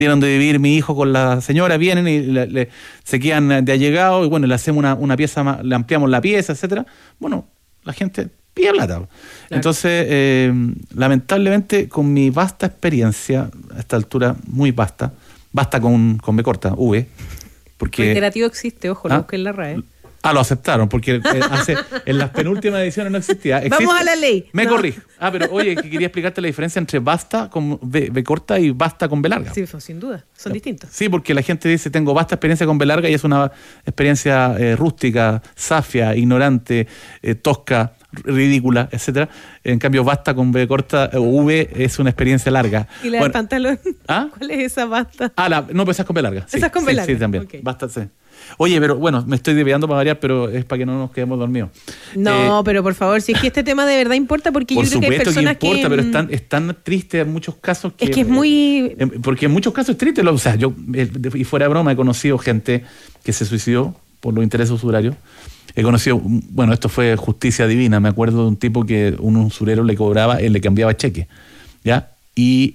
Vienen de vivir mi hijo con la señora, vienen y se quedan de allegado y bueno, le hacemos una pieza más, le ampliamos la pieza, etcétera. Bueno, la gente pide plata. Claro. Entonces, lamentablemente, con mi vasta experiencia, a esta altura, muy vasta con B corta, V, porque... Reiterativo existe, ojo, lo busqué en la RAE. Lo aceptaron, porque en las penúltimas ediciones no existía. Vamos a la ley. Me corrijo. Pero oye, que quería explicarte la diferencia entre basta con B corta y basta con B larga. Sí, sin duda, son distintos. Sí, porque la gente dice, tengo vasta experiencia con B larga y es una experiencia rústica, safia, ignorante, tosca, ridícula, etcétera. En cambio, basta con B corta o V es una experiencia larga. ¿Y la del pantalón? ¿Cuál es esa basta? No, pues esa es con B larga. Sí, esa es con B larga. Sí, también. Okay. Basta, sí. Oye, pero bueno, me estoy desviando para variar, pero es para que no nos quedemos dormidos. No, pero por favor, si es que este tema de verdad importa, porque yo creo que hay personas que... Por supuesto que importa, pero es tan triste en muchos casos que... Es que es muy... Porque en muchos casos es triste. O sea, yo, y fuera de broma, he conocido gente que se suicidó por los intereses usurarios. He conocido, bueno, esto fue justicia divina. Me acuerdo de un tipo que un usurero le cobraba, él le cambiaba cheque, ¿ya? Y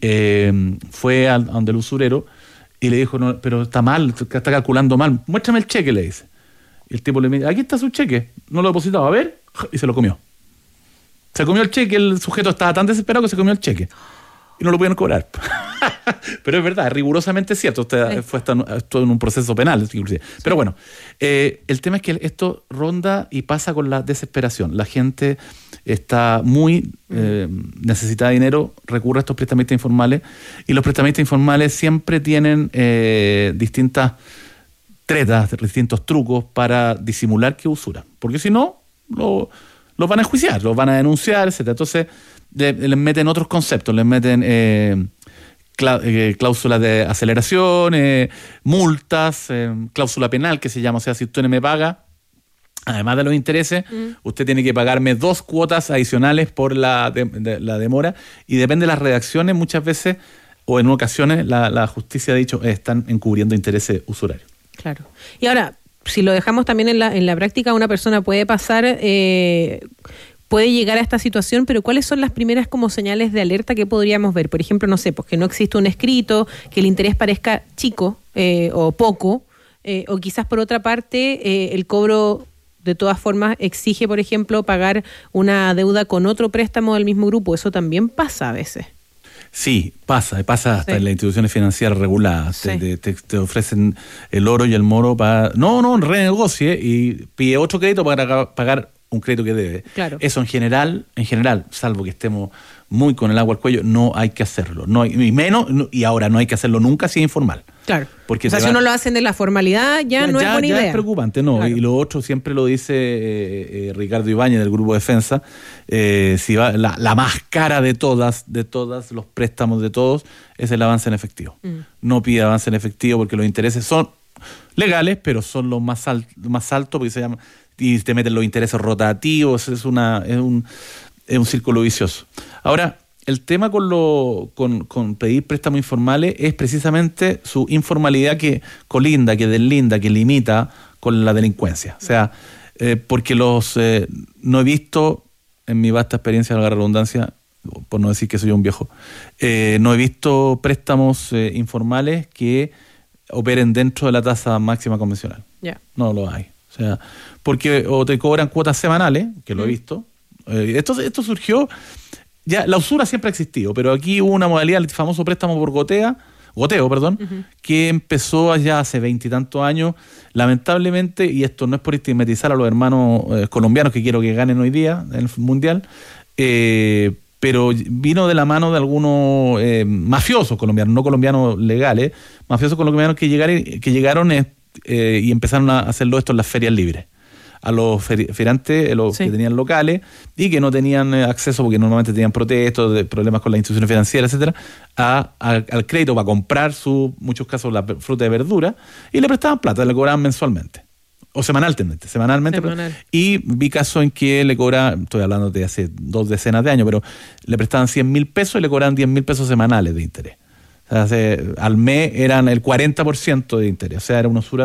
fue a donde el usurero y le dijo, no, pero está mal, está calculando mal, muéstrame el cheque, le dice. Y el tipo le dice, aquí está su cheque, no lo he depositado, a ver, y se lo comió. Se comió el cheque, el sujeto estaba tan desesperado que se comió el cheque. Y no lo pudieron cobrar. Pero es verdad, es rigurosamente cierto. Usted fue esto en un proceso penal. Pero bueno, el tema es que esto ronda y pasa con la desesperación. La gente está muy necesitada de dinero, recurre a estos prestamistas informales, y los prestamistas informales siempre tienen distintas tretas, distintos trucos para disimular que usuran. Porque si no, los van a enjuiciar, los van a denunciar, etc. Entonces, les meten otros conceptos, les meten cláusulas de aceleración, multas, cláusula penal que se llama, o sea, si usted no me paga, además de los intereses, usted tiene que pagarme 2 cuotas adicionales por la demora, y depende de las redacciones, muchas veces, o en ocasiones, la justicia ha dicho, están encubriendo intereses usurarios. Claro. Y ahora, si lo dejamos también en la práctica, una persona puede pasar... puede llegar a esta situación, pero ¿cuáles son las primeras como señales de alerta que podríamos ver? Por ejemplo, no sé, pues que no existe un escrito, que el interés parezca chico o poco, o quizás por otra parte el cobro de todas formas exige, por ejemplo, pagar una deuda con otro préstamo del mismo grupo. Eso también pasa a veces. Sí, pasa hasta en las instituciones financieras reguladas. Sí. Te ofrecen el oro y el moro para... No, renegocie y pide otro crédito para pagar un crédito que debe. Claro. Eso en general, salvo que estemos muy con el agua al cuello, no hay que hacerlo. Y ahora no hay que hacerlo nunca si es informal. Claro. Porque si uno lo hacen de la formalidad, ya no es buena idea. Ya es preocupante, ¿no? Claro. Y lo otro siempre lo dice Ricardo Ibáñez del Grupo Defensa, si va la más cara de todas los préstamos de todos, es el avance en efectivo. No pide avance en efectivo porque los intereses son legales, pero son los más altos porque se llama, y te meten los intereses rotativos, es un círculo vicioso. Ahora, el tema con pedir préstamos informales es precisamente su informalidad que colinda, que deslinda, que limita con la delincuencia. O sea, porque no he visto, en mi vasta experiencia, valga la redundancia, por no decir que soy un viejo, no he visto préstamos informales que operen dentro de la tasa máxima convencional. Yeah. No lo hay. O sea, porque o te cobran cuotas semanales, que lo he visto. Esto surgió, ya la usura siempre ha existido, pero aquí hubo una modalidad, el famoso préstamo por goteo, que empezó allá hace 20 y tantos años, lamentablemente, y esto no es por estigmatizar a los hermanos colombianos que quiero que ganen hoy día en el Mundial, pero vino de la mano de algunos mafiosos colombianos, no colombianos legales, mafiosos colombianos que llegaron y empezaron a hacerlo esto en las ferias libres. A los feriantes, que tenían locales y que no tenían acceso porque normalmente tenían protestos, de problemas con las instituciones financieras, etcétera, al crédito para comprar muchos casos la fruta y verdura, y le prestaban plata, le cobraban mensualmente o semanalmente. Y vi casos en que le cobraban, estoy hablando de hace 2 decenas de años, pero le prestaban 100.000 pesos y le cobraban 10.000 pesos semanales de interés. O sea, al mes eran el 40% de interés, o sea, era una usura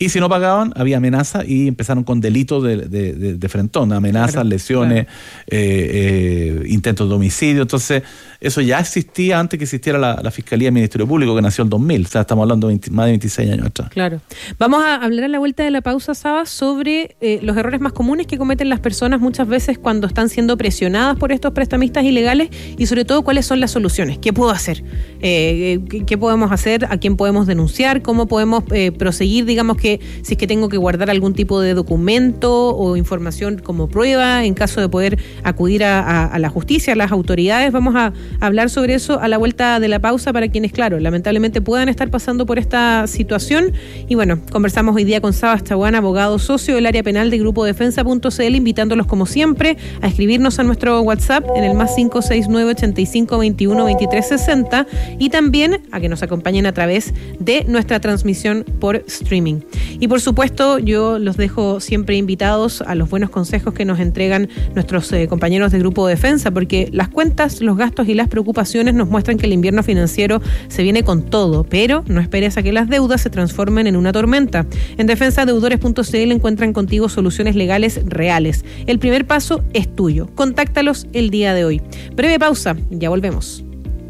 Y si no pagaban, había amenaza y empezaron con delitos de frentón, amenazas, claro, lesiones, claro. Intentos de homicidio. Entonces, eso ya existía antes que existiera la Fiscalía del Ministerio Público, que nació en 2000. O sea, estamos hablando de más de 26 años atrás. Claro. Vamos a hablar a la vuelta de la pausa, Saba, sobre los errores más comunes que cometen las personas muchas veces cuando están siendo presionadas por estos prestamistas ilegales y sobre todo cuáles son las soluciones. ¿Qué puedo hacer? ¿Qué podemos hacer? ¿A quién podemos denunciar? ¿Cómo podemos proseguir? Digamos que si es que tengo que guardar algún tipo de documento o información como prueba en caso de poder acudir a la justicia, a las autoridades. Vamos a hablar sobre eso a la vuelta de la pausa para quienes, claro, lamentablemente puedan estar pasando por esta situación. Y bueno, conversamos hoy día con Saba Chaguán, abogado socio del área penal de Grupo Defensa.cl, invitándolos como siempre a escribirnos a nuestro WhatsApp en el más 569-8521-2360 y también a que nos acompañen a través de nuestra transmisión por streaming. Y por supuesto, yo los dejo siempre invitados a los buenos consejos que nos entregan nuestros compañeros de Grupo Defensa, porque las cuentas, los gastos y las preocupaciones nos muestran que el invierno financiero se viene con todo, pero no esperes a que las deudas se transformen en una tormenta. En defensadeudores.cl encuentran contigo soluciones legales reales. El primer paso es tuyo. Contáctalos el día de hoy. Breve pausa, ya volvemos.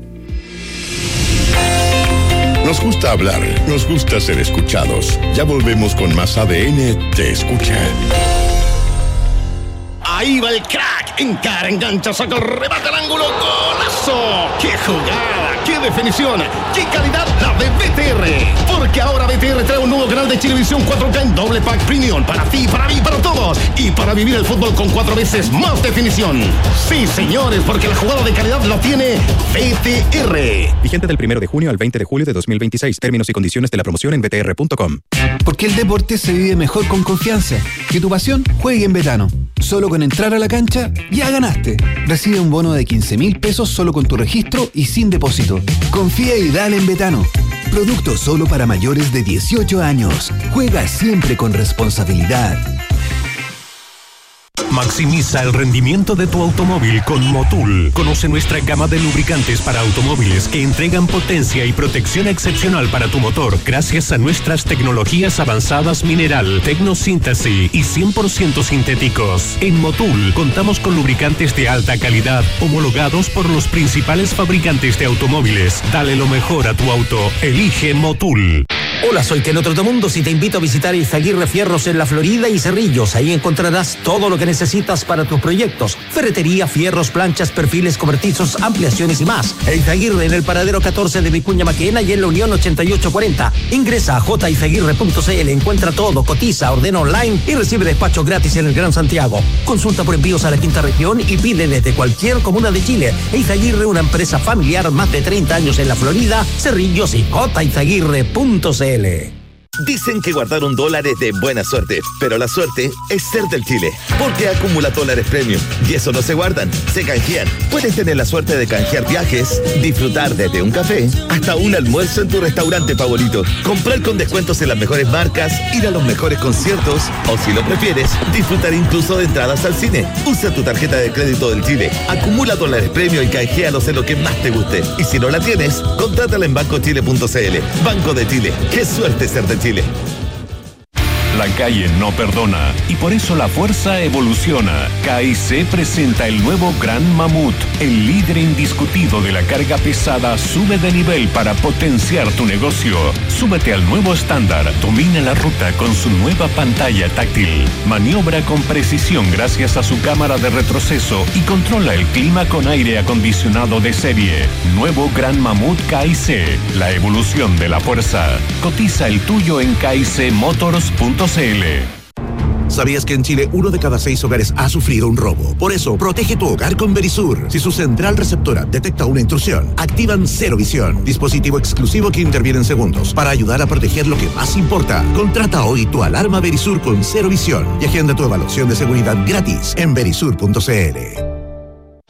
Nos gusta hablar, nos gusta ser escuchados. Ya volvemos con más ADN Te Escucha. Ahí va el crack, encara, engancha, saca el remate al ángulo, ¡golazo! ¡Qué jugada! ¡Qué definición! ¡Qué calidad la de BTR! Porque ahora BTR trae un nuevo canal de Chilevisión 4K en doble pack premium para ti, para mí, para todos y para vivir el fútbol con 4 veces más definición. Sí, señores, porque la jugada de calidad la tiene BTR. Vigente del 1 de junio al 20 de julio de 2026. Términos y condiciones de la promoción en btr.com. Porque el deporte se vive mejor con confianza. Que tu pasión juegue en Betano. Solo con entrar a la cancha, ya ganaste. Recibe un bono de 15.000 pesos solo con tu registro y sin depósito. Confía y dale en Betano. Producto solo para mayores de 18 años. Juega siempre con responsabilidad. Maximiza el rendimiento de tu automóvil con Motul. Conoce nuestra gama de lubricantes para automóviles que entregan potencia y protección excepcional para tu motor gracias a nuestras tecnologías avanzadas mineral, tecnosíntesis y 100% sintéticos. En Motul contamos con lubricantes de alta calidad homologados por los principales fabricantes de automóviles. Dale lo mejor a tu auto. Elige Motul. Hola, soy Teno Trotamundos y te invito a visitar Izaguirre Fierros en La Florida y Cerrillos. Ahí encontrarás todo lo que necesitas para tus proyectos: ferretería, fierros, planchas, perfiles cobertizos, ampliaciones y más. Izaguirre en el paradero 14 de Vicuña Maquena y en la Unión 8840. Ingresa a jizaguirre.cl, encuentra todo, cotiza, ordena online y recibe despacho gratis en el Gran Santiago. Consulta por envíos a la quinta región y pide desde cualquier comuna de Chile. Izaguirre, una empresa familiar, más de 30 años en La Florida, Cerrillos y jizaguirre.cl. Dicen que guardar $1 es de buena suerte, pero la suerte es ser del Chile, porque acumula dólares premium y eso no se guardan, se canjean. Puedes tener la suerte de canjear viajes, disfrutar desde un café hasta un almuerzo en tu restaurante favorito, comprar con descuentos en las mejores marcas, ir a los mejores conciertos o, si lo prefieres, disfrutar incluso de entradas al cine. Usa tu tarjeta de crédito del Chile, acumula dólares premium y canjealos en lo que más te guste. Y si no la tienes, contrátala en bancochile.cl. Banco de Chile, qué suerte ser de Chile. La calle no perdona y por eso la fuerza evoluciona. KIC presenta el nuevo Gran Mamut. El líder indiscutido de la carga pesada sube de nivel para potenciar tu negocio. Súbete al nuevo estándar. Domina la ruta con su nueva pantalla táctil. Maniobra con precisión gracias a su cámara de retroceso y controla el clima con aire acondicionado de serie. Nuevo Gran Mamut KIC. La evolución de la fuerza. Cotiza el tuyo en KICmotors.cl. ¿Sabías que en Chile 1 de cada 6 hogares ha sufrido un robo? Por eso, protege tu hogar con Verisur. Si su central receptora detecta una intrusión, activan Cero Visión, dispositivo exclusivo que interviene en segundos para ayudar a proteger lo que más importa. Contrata hoy tu alarma Verisur con Cero Visión y agenda tu evaluación de seguridad gratis en verisur.cl.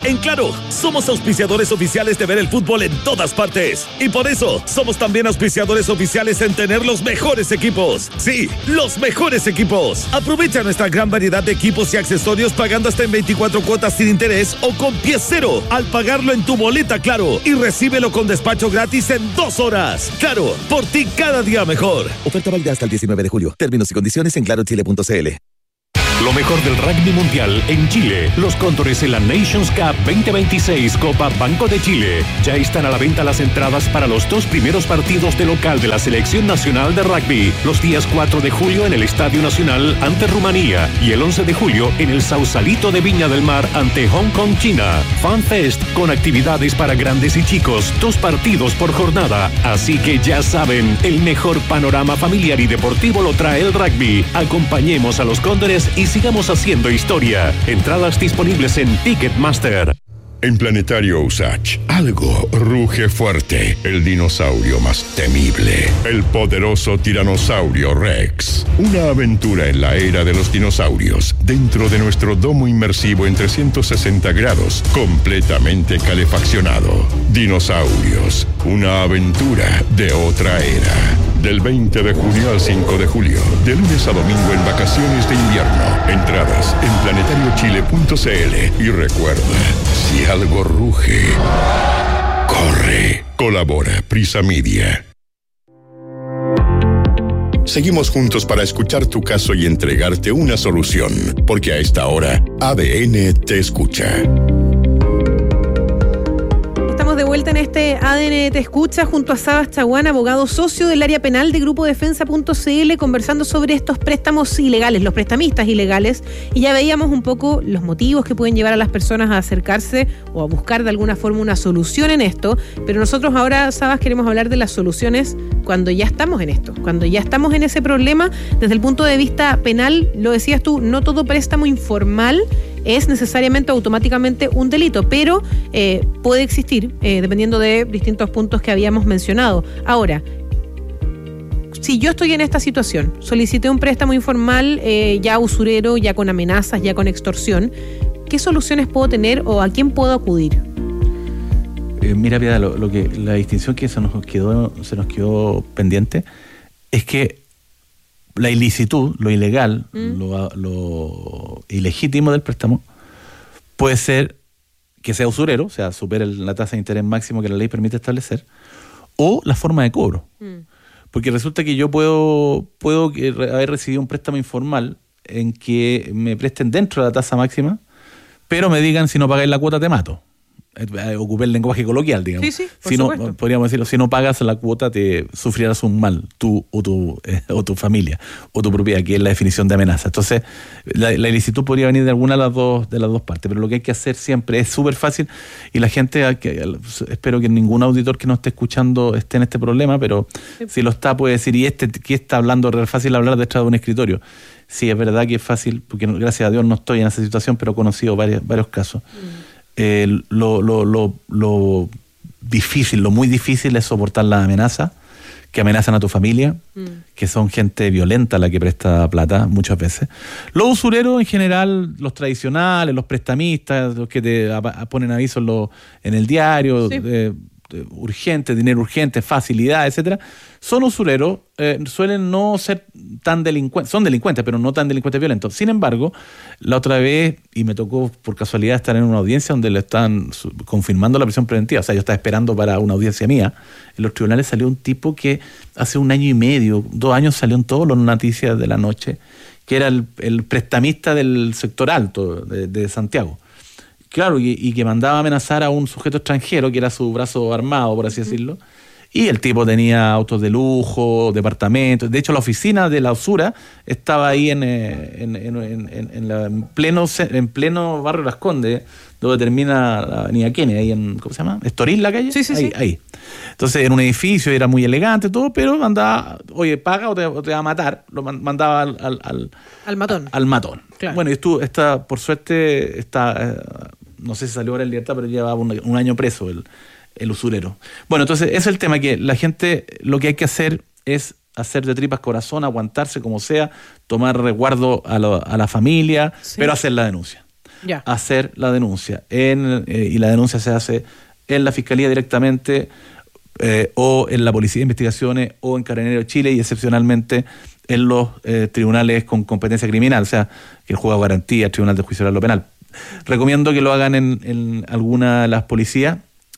En Claro, somos auspiciadores oficiales de ver el fútbol en todas partes. Y por eso, somos también auspiciadores oficiales en tener los mejores equipos. Sí, los mejores equipos. Aprovecha nuestra gran variedad de equipos y accesorios pagando hasta en 24 cuotas sin interés o con pie cero al pagarlo en tu boleta Claro. Y recíbelo con despacho gratis en 2 horas. Claro, por ti cada día mejor. Oferta válida hasta el 19 de julio. Términos y condiciones en clarochile.cl. Lo mejor del rugby mundial en Chile. Los Cóndores en la Nations Cup 2026 Copa Banco de Chile. Ya están a la venta las entradas para los 2 primeros partidos de local de la Selección Nacional de Rugby. Los días 4 de julio en el Estadio Nacional ante Rumanía y el 11 de julio en el Sausalito de Viña del Mar ante Hong Kong, China. Fan Fest con actividades para grandes y chicos. 2 partidos por jornada. Así que ya saben, el mejor panorama familiar y deportivo lo trae el rugby. Acompañemos a los Cóndores y sigamos haciendo historia. Entradas disponibles en Ticketmaster. En Planetario Usach, algo ruge fuerte. El dinosaurio más temible. El poderoso tiranosaurio Rex. Una aventura en la era de los dinosaurios. Dentro de nuestro domo inmersivo en 360 grados. Completamente calefaccionado. Dinosaurios. Una aventura de otra era. Del 20 de junio al 5 de julio. De lunes a domingo en vacaciones de invierno. Entradas en planetariochile.cl. Y recuerda, si algo ruge, corre. Colabora Prisa Media. Seguimos juntos para escuchar tu caso y entregarte una solución. Porque a esta hora, ADN te escucha. De vuelta en este ADN Te Escucha junto a Sabas Chaguán, abogado socio del área penal de Grupo Defensa.cl, conversando sobre estos préstamos ilegales, los prestamistas ilegales, y ya veíamos un poco los motivos que pueden llevar a las personas a acercarse o a buscar de alguna forma una solución en esto, pero nosotros ahora, Sabas, queremos hablar de las soluciones cuando ya estamos en esto, cuando ya estamos en ese problema. Desde el punto de vista penal, lo decías tú, no todo préstamo informal es necesariamente automáticamente un delito, pero puede existir, dependiendo de distintos puntos que habíamos mencionado. Ahora, si yo estoy en esta situación, solicité un préstamo informal, ya usurero, ya con amenazas, ya con extorsión, ¿qué soluciones puedo tener o a quién puedo acudir? Mira, Piedad, la distinción que se nos quedó pendiente es que la ilicitud, lo ilegal, lo ilegítimo del préstamo puede ser que sea usurero, o sea, supere la tasa de interés máximo que la ley permite establecer, o la forma de cobro. Porque resulta que yo puedo haber recibido un préstamo informal en que me presten dentro de la tasa máxima, pero me digan, si no pagáis la cuota te mato. Ocupé el lenguaje coloquial, digamos. Sí, si no, podríamos decirlo, si no pagas la cuota te sufrirás un mal, tú o tu familia o tu propiedad, que es la definición de amenaza. Entonces, la ilicitud podría venir de alguna de las dos partes, pero lo que hay que hacer siempre es súper fácil, y la gente, espero que ningún auditor que nos esté escuchando esté en este problema, pero si lo está puede decir, ¿y qué está hablando? Es fácil hablar detrás de un escritorio. Sí, es verdad que es fácil, porque gracias a Dios no estoy en esa situación, pero he conocido varios casos. Lo difícil, lo muy difícil es soportar las amenazas que amenazan a tu familia, que son gente violenta la que presta plata muchas veces. Los usureros en general, los tradicionales, los prestamistas, los que te ponen avisos en el diario, urgente, dinero urgente, facilidad, etcétera, son usureros, suelen no ser tan delincuentes, son delincuentes, pero no tan delincuentes violentos. Sin embargo, la otra vez, y me tocó por casualidad estar en una audiencia donde le están confirmando la prisión preventiva, o sea, yo estaba esperando para una audiencia mía, en los tribunales salió un tipo que hace 1 año y medio, 2 años, salió en todas las noticias de la noche, que era el prestamista del sector alto de Santiago. Claro, y que mandaba a amenazar a un sujeto extranjero, que era su brazo armado, por así decirlo, y el tipo tenía autos de lujo, departamentos. De hecho, la oficina de la usura estaba ahí en pleno barrio Las Condes, donde termina la avenida Kennedy, ahí en, ¿cómo se llama? ¿Estoril la calle? Sí. Ahí. Entonces, en un edificio, era muy elegante todo, pero mandaba, oye, paga o te va a matar. Lo mandaba al matón. Al matón. Claro. Bueno, y por suerte, no sé si salió ahora en libertad, pero llevaba un año preso el usurero. Bueno, entonces ese es el tema, que la gente, lo que hay que hacer es hacer de tripas corazón, aguantarse como sea, tomar resguardo a la familia, pero hacer la denuncia. hacer la denuncia. Y la denuncia se hace en la Fiscalía directamente, o en la Policía de Investigaciones, o en Carabineros de Chile, y excepcionalmente en los tribunales con competencia criminal, o sea, que el Juzgado de Garantía, el Tribunal de Juicio Oral o Penal. Recomiendo que lo hagan en alguna de las policías,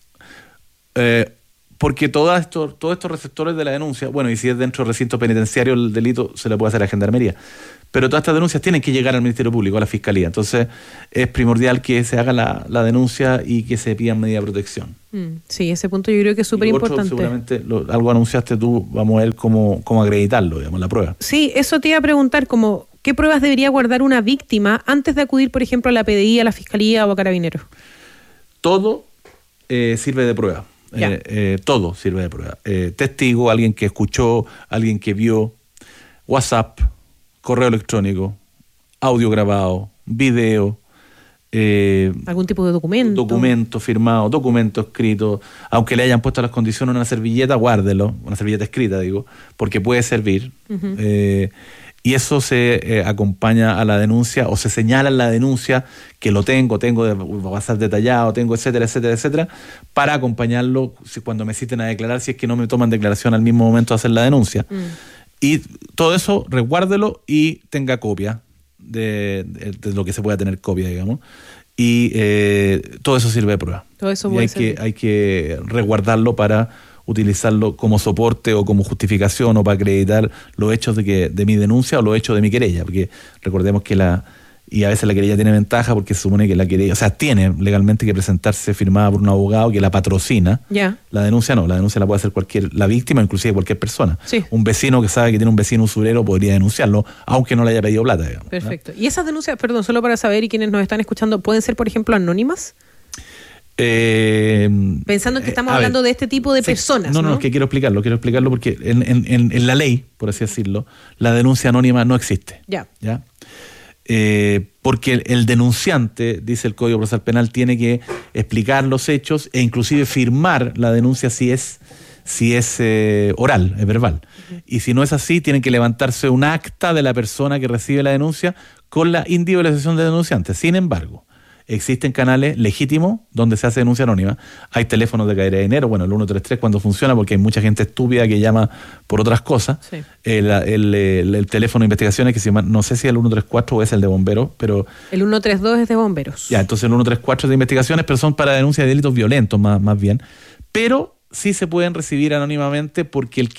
porque todos estos receptores de la denuncia, bueno, y si es dentro del recinto penitenciario el delito, se le puede hacer a la Gendarmería, pero todas estas denuncias tienen que llegar al Ministerio Público, a la Fiscalía. Entonces es primordial que se haga la denuncia y que se pidan medidas de protección. Sí, ese punto yo creo que es súper importante. Seguramente algo anunciaste tú, vamos a ver cómo acreditarlo, digamos, la prueba. Sí, eso te iba a preguntar, como ¿qué pruebas debería guardar una víctima antes de acudir, por ejemplo, a la PDI, a la Fiscalía o a Carabineros? Todo sirve de prueba. Todo sirve de prueba. Testigo, alguien que escuchó, alguien que vio, WhatsApp, correo electrónico, audio grabado, video, algún tipo de documento firmado, documento escrito, aunque le hayan puesto las condiciones en una servilleta, guárdelo, una servilleta escrita, digo, porque puede servir. Y eso se acompaña a la denuncia, o se señala en la denuncia que lo tengo de WhatsApp detallado, etcétera, etcétera, etcétera, para acompañarlo cuando me citen a declarar, si es que no me toman declaración al mismo momento de hacer la denuncia. Y todo eso, resguárdelo y tenga copia de lo que se pueda tener copia, digamos. Y todo eso sirve de prueba. Todo eso y hay que resguardarlo para utilizarlo como soporte o como justificación o para acreditar los hechos de mi denuncia o los hechos de mi querella, porque recordemos que y a veces la querella tiene ventaja porque se supone que la querella, o sea, tiene legalmente que presentarse firmada por un abogado que la patrocina. La denuncia no, la denuncia la puede hacer la víctima, inclusive cualquier persona. Un vecino que sabe que tiene un vecino usurero podría denunciarlo, aunque no le haya pedido plata, digamos. Perfecto. ¿Y esas denuncias, perdón, solo para saber, y quienes nos están escuchando, pueden ser, por ejemplo, anónimas? Pensando en que estamos hablando de este tipo de personas. No, es que quiero explicarlo porque en la ley, por así decirlo, la denuncia anónima no existe. ¿Ya? Porque el denunciante, dice el Código Procesal Penal, tiene que explicar los hechos e inclusive firmar la denuncia si es oral, es verbal. Y si no es así, tiene que levantarse un acta de la persona que recibe la denuncia con la individualización del denunciante. Sin embargo, existen canales legítimos donde se hace denuncia anónima. Hay teléfonos de Carabineros, bueno, el 133 cuando funciona, porque hay mucha gente estúpida que llama por otras cosas. El teléfono de investigaciones que se llama, no sé si es el 134 o es el de bomberos, pero... El 132 es de bomberos. Entonces el 134 es de investigaciones, pero son para denuncia de delitos violentos más bien. Pero sí se pueden recibir anónimamente porque el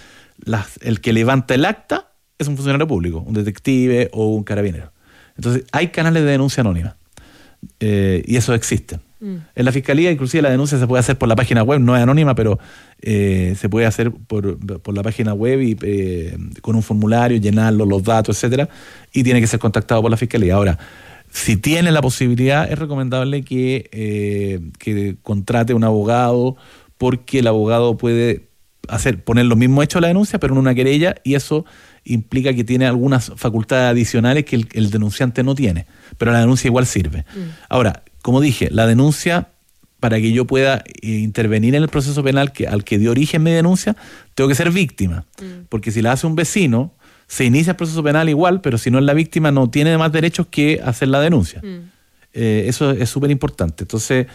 que levanta el acta es un funcionario público, un detective o un carabinero. Entonces hay canales de denuncia anónima. Y eso existen. En la Fiscalía, inclusive, la denuncia se puede hacer por la página web, no es anónima, pero se puede hacer por la página web y con un formulario, llenarlo, los datos, etcétera, y tiene que ser contactado por la Fiscalía. Ahora, si tiene la posibilidad, es recomendable que contrate un abogado, porque el abogado puede poner los mismos hechos a la denuncia, pero en una querella, y eso implica que tiene algunas facultades adicionales que el denunciante no tiene, pero la denuncia igual sirve. Ahora, como dije, la denuncia, para que yo pueda intervenir en el proceso penal al que dio origen mi denuncia, tengo que ser víctima, porque si la hace un vecino, se inicia el proceso penal igual, pero si no es la víctima, no tiene más derechos que hacer la denuncia. Eso es súper importante. Entonces,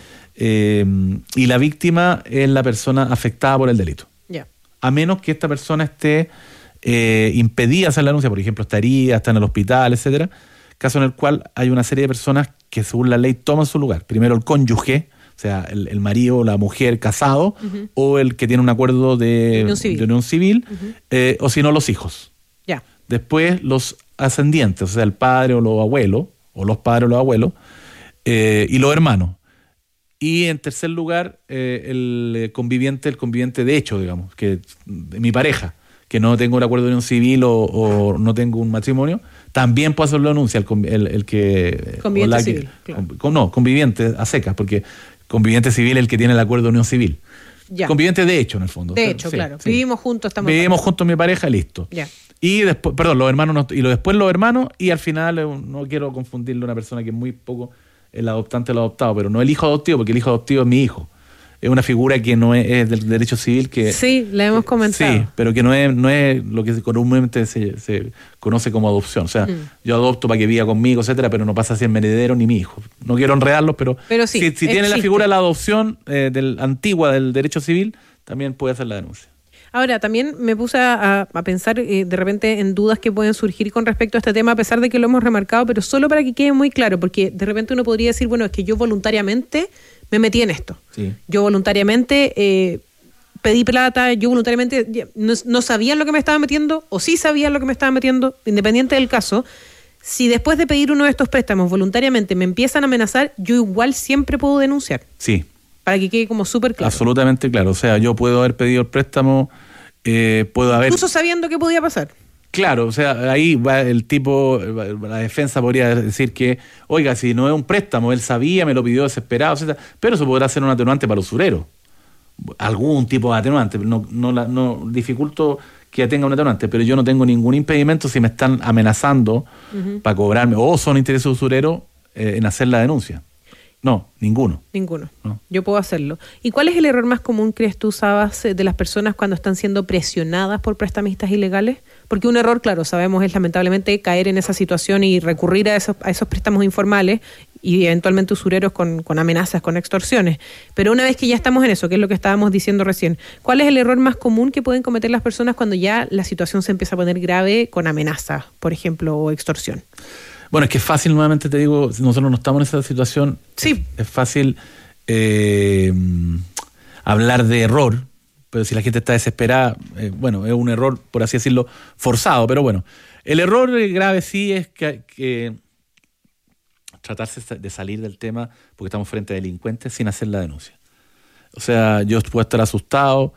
y la víctima es la persona afectada por el delito. A menos que esta persona esté impedida de hacer la denuncia, por ejemplo, está herida, está en el hospital, etcétera, caso en el cual hay una serie de personas que según la ley toman su lugar. Primero el cónyuge, o sea, el marido o la mujer casado, o el que tiene un acuerdo de unión civil, o si no, los hijos. Después los ascendientes, o sea, el padre o los abuelos, o los padres o los abuelos, y los hermanos. Y en tercer lugar, el conviviente de hecho, digamos, que mi pareja, que no tengo un acuerdo de unión civil o no tengo un matrimonio, también puede hacer la denuncia el que... Conviviente civil, claro. No, conviviente a secas, porque conviviente civil es el que tiene el acuerdo de unión civil. Conviviente de hecho, en el fondo. De hecho, claro. Sí. Vivimos juntos, Vivimos juntos mi pareja, listo. Y después, los hermanos, después los hermanos, y al final, no quiero confundirle a una persona que es muy poco el adoptante o el adoptado, pero no el hijo adoptivo, porque el hijo adoptivo es mi hijo. es una figura que no es del derecho civil que... Sí, la hemos comentado. Sí, pero que no es lo que comúnmente se conoce como adopción. O sea, yo adopto para que viva conmigo, etcétera, pero no pasa a ser mi heredero ni mi hijo. No quiero enredarlos, pero sí, si tiene la figura de la adopción antigua del derecho civil, también puede hacer la denuncia. Ahora, también me puse a pensar de repente en dudas que pueden surgir con respecto a este tema, a pesar de que lo hemos remarcado, pero solo para que quede muy claro, porque de repente uno podría decir, bueno, es que yo voluntariamente me metí en esto. Sí. Yo voluntariamente pedí plata, yo voluntariamente no sabía en lo que me estaba metiendo, o sí sabía en lo que me estaba metiendo, independiente del caso. Si después de pedir uno de estos préstamos voluntariamente me empiezan a amenazar, yo igual siempre puedo denunciar. Sí. Para que quede como súper claro. Absolutamente claro. O sea, yo puedo haber pedido el préstamo, puedo haber... Incluso sabiendo qué podía pasar. Claro, o sea, ahí va el tipo, la defensa podría decir que, oiga, si no es un préstamo, él sabía, me lo pidió desesperado, etcétera, pero eso podrá ser un atenuante para el usurero. Algún tipo de atenuante, no dificulto que tenga un atenuante, pero yo no tengo ningún impedimento si me están amenazando para cobrarme, o son intereses usureros en hacer la denuncia. No, ninguno. No. Yo puedo hacerlo. ¿Y cuál es el error más común, crees tú, Sabas, de las personas cuando están siendo presionadas por prestamistas ilegales? Porque un error, claro, sabemos, es lamentablemente caer en esa situación y recurrir a esos préstamos informales y eventualmente usureros con amenazas, con extorsiones. Pero una vez que ya estamos en eso, que es lo que estábamos diciendo recién, ¿cuál es el error más común que pueden cometer las personas cuando ya la situación se empieza a poner grave con amenazas, por ejemplo, o extorsión? Bueno, es que es fácil, nuevamente te digo, nosotros no estamos en esa situación. Sí. Es fácil hablar de error, pero si la gente está desesperada, bueno, es un error, por así decirlo, forzado. Pero bueno, el error grave sí es que tratarse de salir del tema porque estamos frente a delincuentes sin hacer la denuncia. O sea, yo puedo estar asustado,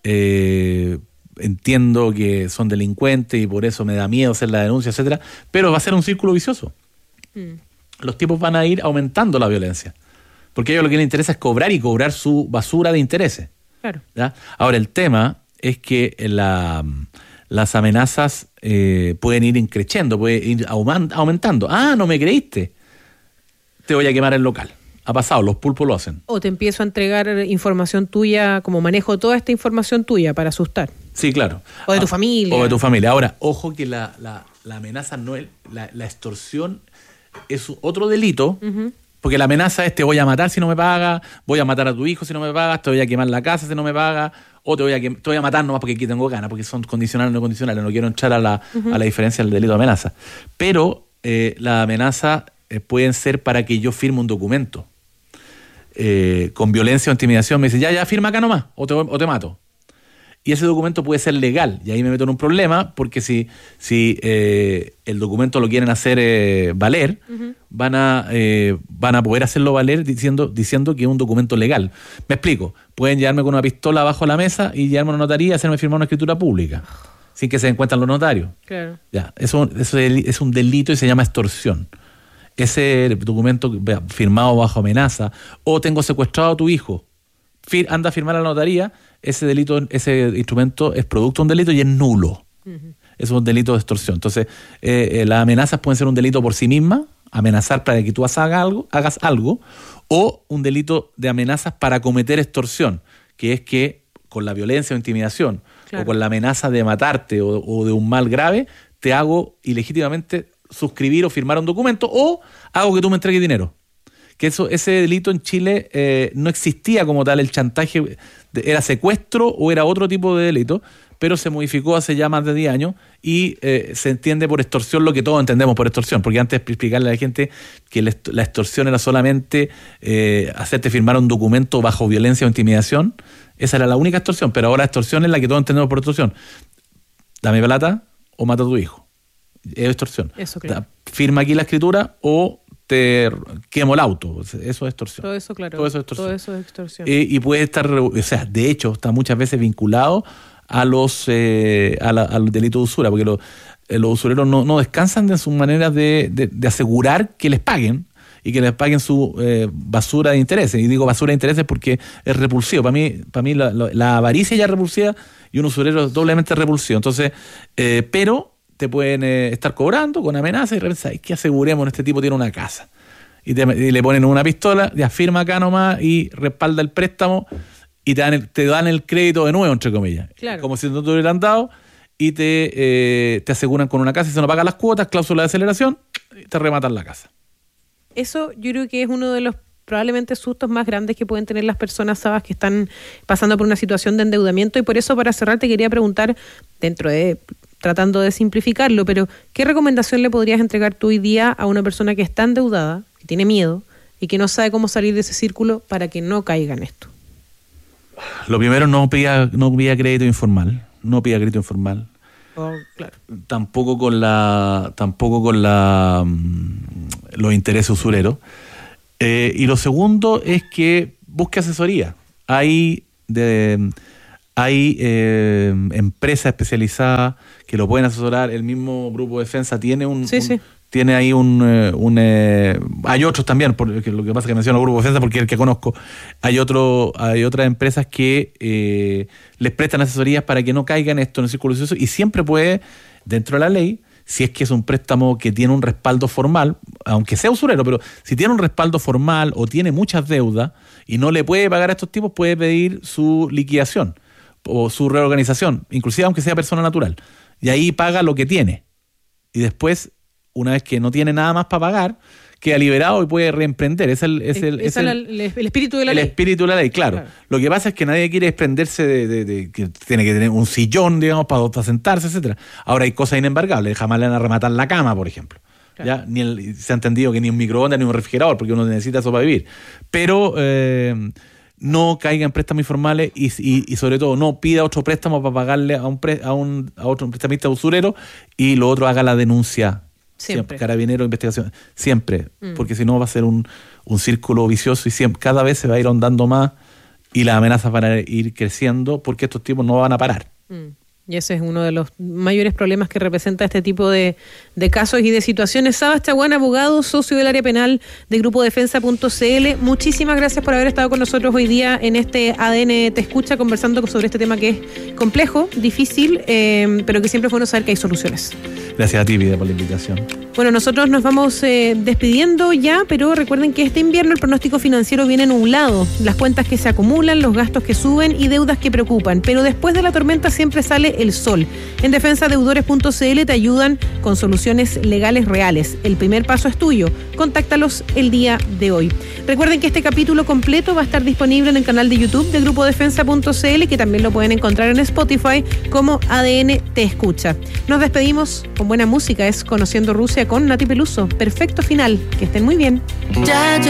entiendo que son delincuentes y por eso me da miedo hacer la denuncia, etcétera, pero va a ser un círculo vicioso. Los tipos van a ir aumentando la violencia, porque a ellos lo que les interesa es cobrar y cobrar su basura de intereses. Claro. ¿Ya? Ahora, el tema es que las amenazas pueden ir increciendo, pueden ir aumentando. Ah, ¿no me creíste? Te voy a quemar el local. Ha pasado, los pulpos lo hacen. O te empiezo a entregar información tuya, como manejo toda esta información tuya para asustar. Sí, claro. O de tu familia. O de tu familia. Ahora, ojo que la amenaza no es... La extorsión es otro delito, porque la amenaza es te voy a matar si no me pagas, voy a matar a tu hijo si no me pagas, te voy a quemar la casa si no me pagas, o te voy a matar nomás porque aquí tengo ganas, porque son condicionales o no condicionales. No quiero entrar a la diferencia del delito de amenaza. Pero la amenaza pueden ser para que yo firme un documento. Con violencia o intimidación, me dice, ya firma acá nomás, o te mato. Y ese documento puede ser legal, y ahí me meto en un problema, porque si el documento lo quieren hacer valer, van a poder hacerlo valer diciendo que es un documento legal. Me explico, pueden llevarme con una pistola abajo de la mesa y llevarme a una notaría y hacerme firmar una escritura pública, sin que se den cuenta los notarios. Claro. Ya, eso es un delito y se llama extorsión. Ese documento firmado bajo amenaza, o tengo secuestrado a tu hijo, anda a firmar a la notaría, ese delito, ese instrumento es producto de un delito y es nulo. Es un delito de extorsión. Entonces, las amenazas pueden ser un delito por sí mismas, amenazar para que tú hagas algo, o un delito de amenazas para cometer extorsión, que es que con la violencia o intimidación, claro, o con la amenaza de matarte o de un mal grave, te hago ilegítimamente suscribir o firmar un documento, o hago que tú me entregues dinero. Que ese delito en Chile no existía como tal, el chantaje era secuestro o era otro tipo de delito, pero se modificó hace ya más de 10 años y se entiende por extorsión lo que todos entendemos por extorsión, porque antes explicarle a la gente que la extorsión era solamente hacerte firmar un documento bajo violencia o intimidación, esa era la única extorsión, pero ahora la extorsión es la que todos entendemos por extorsión. Dame plata o mata a tu hijo. Es extorsión. Eso, claro. Firma aquí la escritura o te quemo el auto. Eso es extorsión. Todo eso, claro. Todo eso es extorsión. Todo eso es extorsión. Y puede estar, o sea, de hecho, está muchas veces vinculado a los delitos de usura, porque los usureros no descansan de sus maneras de asegurar que les paguen y que les paguen su basura de intereses. Y digo basura de intereses porque es repulsivo. Para mí la avaricia ya es repulsiva y un usurero es doblemente repulsivo. Entonces, pero te pueden estar cobrando con amenazas y ¿sabes qué? Aseguremos, este tipo tiene una casa y le ponen una pistola, ya firma acá nomás y respalda el préstamo y te dan el crédito de nuevo, entre comillas. Claro. Como si no te hubieran dado y te aseguran con una casa y si no pagas las cuotas, cláusula de aceleración, te rematan la casa. Eso yo creo que es uno de los probablemente sustos más grandes que pueden tener las personas, Sabas, que están pasando por una situación de endeudamiento. Y por eso, para cerrar, te quería preguntar, tratando de simplificarlo, pero ¿qué recomendación le podrías entregar tú hoy día a una persona que está endeudada, que tiene miedo y que no sabe cómo salir de ese círculo para que no caiga en esto? Lo primero, no pida crédito informal. No pida crédito informal. Oh, claro. Tampoco con los intereses usureros. Y lo segundo es que busque asesoría. Hay empresas especializadas que lo pueden asesorar. El mismo Grupo Defensa tiene tiene ahí hay otros también, porque lo que pasa es que menciono Grupo Defensa porque es el que conozco. Hay otras empresas que les prestan asesorías para que no caigan esto en el círculo vicioso, y siempre puede, dentro de la ley, si es que es un préstamo que tiene un respaldo formal, aunque sea usurero, pero si tiene un respaldo formal o tiene muchas deudas y no le puede pagar a estos tipos, puede pedir su liquidación o su reorganización, inclusive aunque sea persona natural. Y ahí paga lo que tiene. Y después, una vez que no tiene nada más para pagar, queda liberado y puede reemprender. Es el espíritu de la ley. El espíritu de la ley, claro. Lo que pasa es que nadie quiere desprenderse de que tiene que tener un sillón, digamos, para sentarse, etcétera. Ahora hay cosas inembargables. Jamás le van a rematar la cama, por ejemplo. Claro. ¿Ya? Se ha entendido que ni un microondas ni un refrigerador, porque uno necesita eso para vivir. Pero no caiga en préstamos informales y sobre todo no pida otro préstamo para pagarle a otro prestamista usurero, y lo otro, haga la denuncia. Siempre. Carabinero, investigación, siempre, porque si no va a ser un círculo vicioso y cada vez se va a ir ahondando más y las amenazas van a ir creciendo porque estos tipos no van a parar. Y ese es uno de los mayores problemas que representa este tipo de casos y de situaciones. Sabas Chaguán, abogado, socio del área penal de Grupo Defensa.cl. Muchísimas gracias por haber estado con nosotros hoy día en este ADN Te Escucha, conversando sobre este tema que es complejo, difícil, pero que siempre es bueno saber que hay soluciones. Gracias a ti, Vida, por la invitación. Bueno, nosotros nos vamos despidiendo ya, pero recuerden que este invierno el pronóstico financiero viene nublado. Las cuentas que se acumulan, los gastos que suben y deudas que preocupan. Pero después de la tormenta siempre sale el sol. En defensadeudores.cl te ayudan con soluciones legales reales. El primer paso es tuyo. Contáctalos el día de hoy. Recuerden que este capítulo completo va a estar disponible en el canal de YouTube de Grupo Defensa.cl, que también lo pueden encontrar en Spotify como ADN Te Escucha. Nos despedimos con buena música. Es Conociendo Rusia con Nati Peluso. Perfecto final. Que estén muy bien.